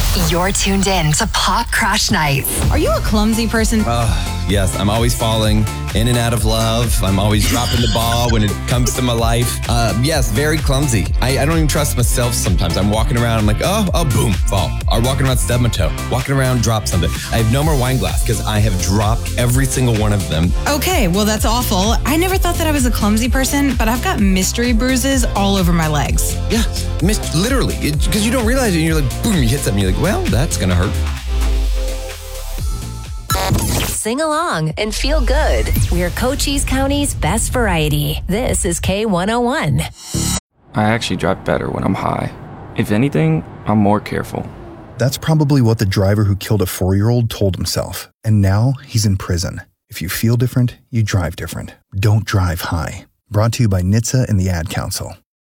You're tuned in to Pop Crash Nights. Are you a clumsy person? Yes, I'm always falling in and out of love. I'm always dropping the ball when it comes to my life. Yes, very clumsy. I don't even trust myself sometimes. I'm walking around, I'm like, oh, boom, fall. Or walking around, stub my toe. Walking around, drop something. I have no more wine glass because I have dropped every single one of them. Okay, well, that's awful. I never thought that I was a clumsy person, but I've got mystery bruises all over my legs. Yeah, literally. Because you don't realize it and you're like, boom, you hit something. You're like, well, that's going to hurt. Sing along and feel good. We're Cochise County's best variety. This is K101. I actually drive better when I'm high. If anything, I'm more careful. That's probably what the driver who killed a 4-year-old told himself. And now he's in prison. If you feel different, you drive different. Don't drive high. Brought to you by NHTSA and the Ad Council.